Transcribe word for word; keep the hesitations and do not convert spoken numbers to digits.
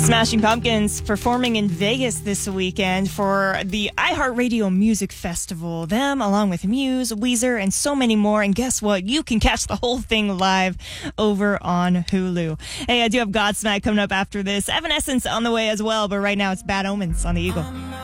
Smashing Pumpkins performing in Vegas this weekend for the iHeartRadio Music Festival. Them, along with Muse, Weezer, and so many more. And guess what? You can catch the whole thing live over on Hulu. Hey, I do have Godsmack coming up after this. Evanescence on the way as well, but right now it's Bad Omens on the Eagle.